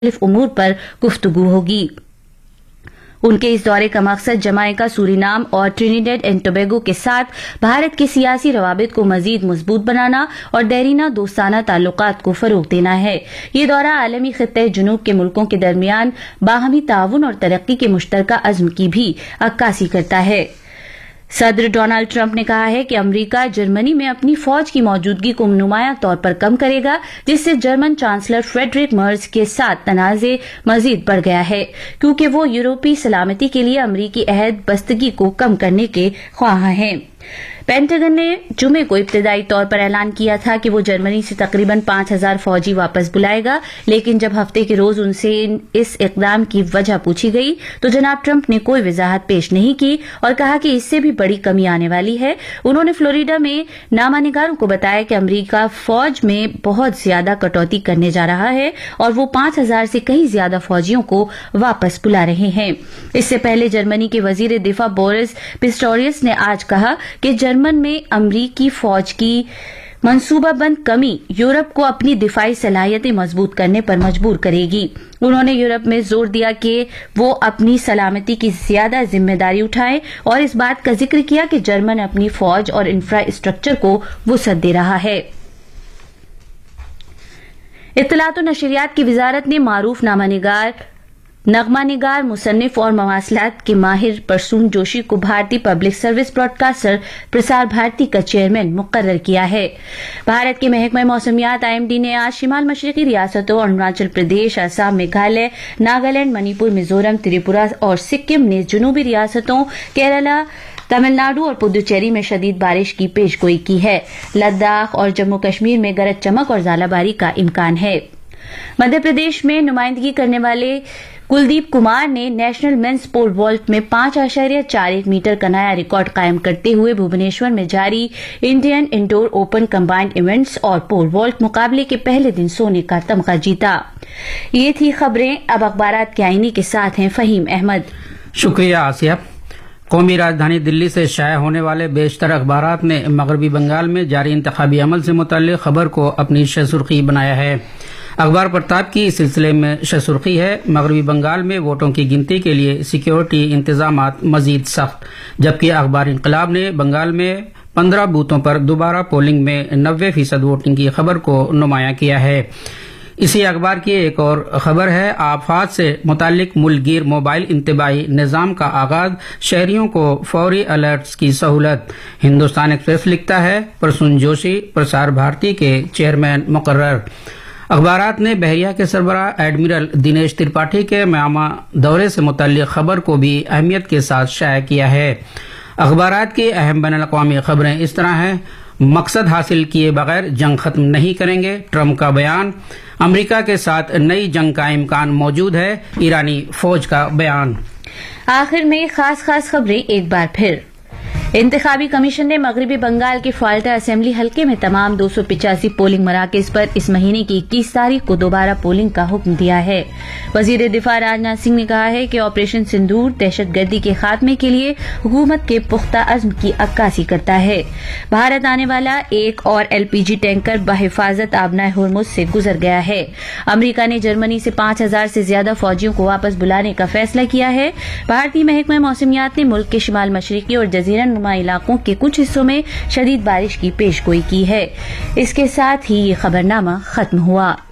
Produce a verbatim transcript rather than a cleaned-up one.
مختلف امور پر گفتگو ہوگی۔ ان کے اس دورے کا مقصد جمائکا، سورینام اور ٹرینیڈیڈ اینڈ ٹوبیگو کے ساتھ بھارت کے سیاسی روابط کو مزید مضبوط بنانا اور دیرینہ دوستانہ تعلقات کو فروغ دینا ہے۔ یہ دورہ عالمی خطہ جنوب کے ملکوں کے درمیان باہمی تعاون اور ترقی کے مشترکہ عزم کی بھی عکاسی کرتا ہے۔ صدر ڈونلڈ ٹرمپ نے کہا ہے کہ امریکہ جرمنی میں اپنی فوج کی موجودگی کو نمایاں طور پر کم کرے گا، جس سے جرمن چانسلر فریڈرک مرز کے ساتھ تنازع مزید بڑھ گیا ہے، کیونکہ وہ یورپی سلامتی کے لیے امریکی عہد بستگی کو کم کرنے کے خواہاں ہیں۔ پینٹاگن نے جمعے کو ابتدائی طور پر اعلان کیا تھا کہ وہ جرمنی سے تقریباً پانچ ہزار فوجی واپس بلائے گا، لیکن جب ہفتے کے روز ان سے اس اقدام کی وجہ پوچھی گئی تو جناب ٹرمپ نے کوئی وضاحت پیش نہیں کی اور کہا کہ اس سے بھی بڑی کمی آنے والی ہے۔ انہوں نے فلوریڈا میں نامہ نگاروں کو بتایا کہ امریکہ فوج میں بہت زیادہ کٹوتی کرنے جا رہا ہے اور وہ پانچ ہزار سے کہیں زیادہ فوجیوں کو واپس بلا رہے ہیں۔ اس سے پہلے جرمنی کے وزیر دفاع بورس پسٹوریس نے آج کہا کہ جرمن میں امریکی فوج کی منصوبہ بند کمی یورپ کو اپنی دفاعی صلاحیتیں مضبوط کرنے پر مجبور کرے گی۔ انہوں نے یورپ میں زور دیا کہ وہ اپنی سلامتی کی زیادہ ذمہ داری اٹھائے اور اس بات کا ذکر کیا کہ جرمن اپنی فوج اور انفراسٹرکچر کو وسعت دے رہا ہے۔ اطلاعات و نشریات کی وزارت نے معروف نامہ نگار، نغمہ نگار، مصنف اور مواصلات کے ماہر پرسون جوشی کو بھارتی public service Broad caster Prasar Bharati کا چیئرمین مقرر کیا ہے۔ بھارت کے محکمہ موسمیات آئی ایم ڈی نے آج شمال مشرقی ریاستوں اروناچل پردیش، آسام، میگھالیہ، ناگالینڈ، منی پور، میزورم، تریپورہ اور سکم نے جنوبی ریاستوں کیرالہ، تمل ناڈو اور پدوچیری میں شدید بارش کی پیش گوئی کی ہے۔ لداخ اور جموں کشمیر میں گرج چمک اور ژالہ باری کا امکان ہے۔ مدھیہ پردیش میں نمائندگی کرنے والے کلدیپ کمار نے نیشنل مینس پول والٹ میں پانچ اشاریہ چار ایک میٹر کا نیا ریکارڈ قائم کرتے ہوئے بھوونیشور میں جاری Indian Indore open combined events اور پول والٹ مقابلے کے پہلے دن سونے کا تمغہ جیتا۔ یہ تھی خبریں۔ اب اخبارات کے آئینے کے ساتھ ہیں فہیم احمد۔ شکریہ آسیہ۔ قومی راجدھانی دلی سے شائع ہونے والے بیشتر اخبارات نے مغربی بنگال میں جاری انتخابی عمل سے متعلق خبر کو اپنی شہ سرخی بنایا ہے۔ اخبار پرتاب کی اس سلسلے میں شہ سرخی ہے: مغربی بنگال میں ووٹوں کی گنتی کے لیے سیکیورٹی انتظامات مزید سخت، جبکہ اخبار انقلاب نے بنگال میں پندرہ بوتھوں پر دوبارہ پولنگ میں نوے فیصد ووٹنگ کی خبر کو نمایاں کیا ہے۔ اسی اخبار کی ایک اور خبر ہے: آفات سے متعلق ملک گیر موبائل انتباہی نظام کا آغاز، شہریوں کو فوری الرٹس کی سہولت۔ ہندوستان ایکسپریس لکھتا ہے: پرسون جوشی پرسار بھارتی کے چیئرمین مقرر۔ اخبارات نے بحریہ کے سربراہ ایڈمرل دنیش ترپاٹھی کے میاںمار دورے سے متعلق خبر کو بھی اہمیت کے ساتھ شائع کیا ہے۔ اخبارات کی اہم بین الاقوامی خبریں اس طرح ہیں: مقصد حاصل کیے بغیر جنگ ختم نہیں کریں گے، ٹرمپ کا بیان۔ امریکہ کے ساتھ نئی جنگ کا امکان موجود ہے، ایرانی فوج کا بیان۔ آخر میں خاص خاص خبریں ایک بار پھر۔ انتخابی کمیشن نے مغربی بنگال کے فالٹا اسمبلی حلقے میں تمام دو سو پچاسی پولنگ مراکز پر اس مہینے کی اکیس تاریخ کو دوبارہ پولنگ کا حکم دیا ہے۔ وزیر دفاع راجناتھ سنگھ نے کہا ہے کہ آپریشن سندور دہشت گردی کے خاتمے کے لیے حکومت کے پختہ عزم کی عکاسی کرتا ہے۔ بھارت آنے والا ایک اور ایل پی جی ٹینکر بحفاظت آبنائے ہرمز سے گزر گیا ہے۔ امریکہ نے جرمنی سے پانچ ہزار سے زیادہ فوجیوں کو واپس بلانے کا فیصلہ کیا ہے۔ بھارتی محکمہ موسمیات نے ملک کے شمال مشرقی اور جزیرہ نما علاقوں کے کچھ حصوں میں شدید بارش کی پیش گوئی کی ہے۔ اس کے ساتھ ہی یہ خبرنامہ ختم ہوا۔